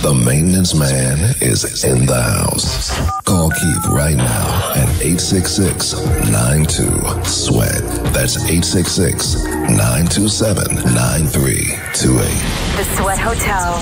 The maintenance man is in the house. Call Keith right now at 866-92-SWEAT. That's 866-927-9328. The Sweat Hotel.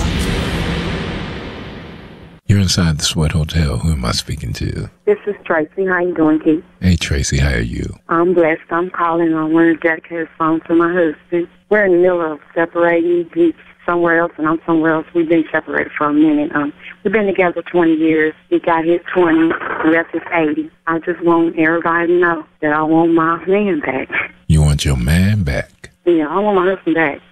You're inside the Sweat Hotel. Who am I speaking to? This is Tracy. How you doing, Keith? Hey, Tracy. How are you? I'm blessed. I'm calling. I want to dedicate a song to my husband. We're in the middle of separating. He's somewhere else, and I'm somewhere else. We've been separated for a minute. We've been together 20 years. He got his 20, the rest is 80. I just want everybody to know that I want my man back. You want your man back? Yeah, I want my husband back.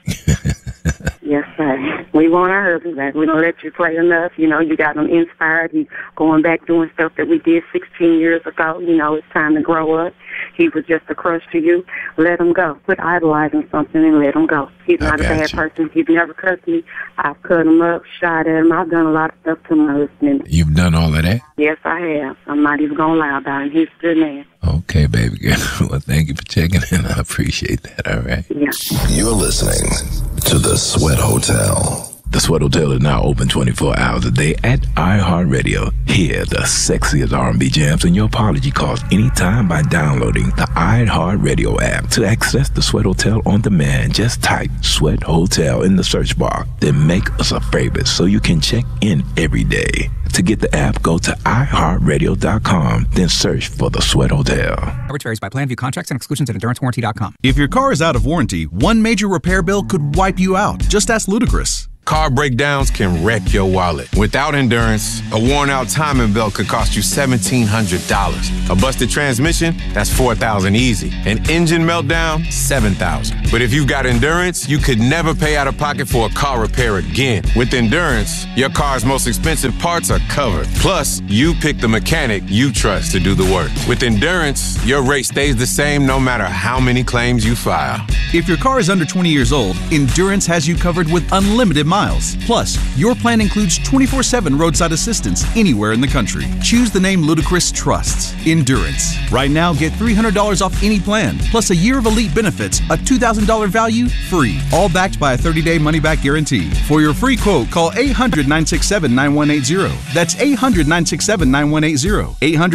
Yes, sir. We want our husband back. We don't let you play enough. You know, you got him inspired. He's going back doing stuff that we did 16 years ago. You know, it's time to grow up. He was just a crush to you. Let him go. Quit idolizing something and let him go. He's not a bad person. He's never cussed me. I've cut him up, shot at him. I've done a lot of stuff to my husband. You've done all of that? Yes, I have. I'm not even going to lie about him. He's a good man. Okay, baby girl. Well, thank you for checking in. I appreciate that, all right? Yeah. You're listening to The Sweat Hotel. The Sweat Hotel is now open 24 hours a day at iHeartRadio. Hear the sexiest R&B jams and your apology calls anytime by downloading the iHeartRadio app. To access the Sweat Hotel on demand, just type Sweat Hotel in the search bar. Then make us a favorite so you can check in every day. To get the app, go to iHeartRadio.com, then search for the Sweat Hotel. Coverage varies by plan, view contracts and exclusions at EnduranceWarranty.com. If your car is out of warranty, one major repair bill could wipe you out. Just ask Ludacris. Car breakdowns can wreck your wallet. Without Endurance, a worn-out timing belt could cost you $1,700. A busted transmission, that's $4,000 easy. An engine meltdown, $7,000. But if you've got Endurance, you could never pay out of pocket for a car repair again. With Endurance, your car's most expensive parts are covered. Plus, you pick the mechanic you trust to do the work. With Endurance, your rate stays the same no matter how many claims you file. If your car is under 20 years old, Endurance has you covered with unlimited miles. Plus, your plan includes 24/7 roadside assistance anywhere in the country. Choose the name Ludacris trusts, Endurance. Right now, get $300 off any plan, plus a year of elite benefits, a $2,000 value, free. All backed by a 30-day money-back guarantee. For your free quote, call 800-967-9180. That's 800-967-9180.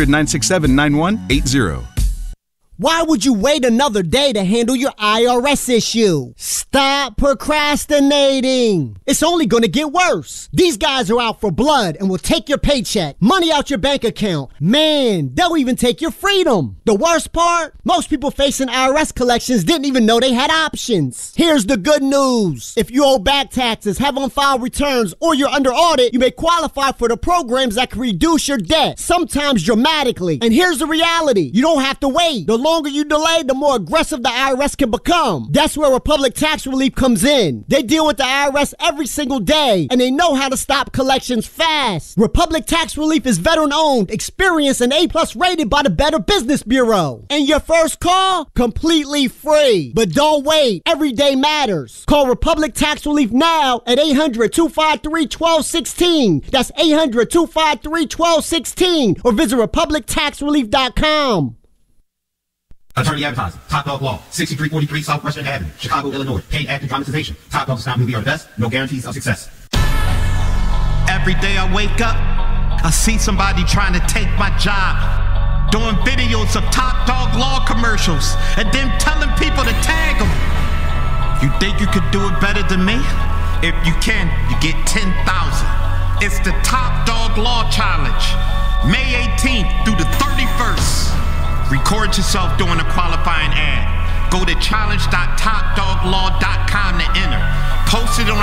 800-967-9180. Why would you wait another day to handle your IRS issue? Stop procrastinating. It's only going to get worse. These guys are out for blood and will take your paycheck, money out your bank account. Man, they'll even take your freedom. The worst part? Most people facing IRS collections didn't even know they had options. Here's the good news. If you owe back taxes, have on-file returns, or you're under audit, you may qualify for the programs that can reduce your debt, sometimes dramatically. And here's the reality. You don't have to wait. The longer you delay, the more aggressive the IRS can become. That's where Republic Tax Relief comes in. They deal with the IRS every single day, and they know how to stop collections fast. Republic Tax Relief is veteran-owned, experienced, and A+ rated by the Better Business Bureau. And your first call? Completely free. But don't wait. Every day matters. Call Republic Tax Relief now at 800-253-1216. That's 800-253-1216. Or visit RepublicTaxRelief.com. Attorney Advertising, Top Dog Law, 6343 Southwestern Avenue, Chicago, Illinois. Paid acting dramatization. Top Dog is not who we are the best. No guarantees of success. Every day I wake up, I see somebody trying to take my job. Doing videos of Top Dog Law commercials and then telling people to tag them. You think you could do it better than me? If you can, you get 10,000. It's the Top Dog Law Challenge. May 18th through the 31st. Record yourself doing a qualifying ad. Go to challenge.topdoglaw.com to enter. Post it on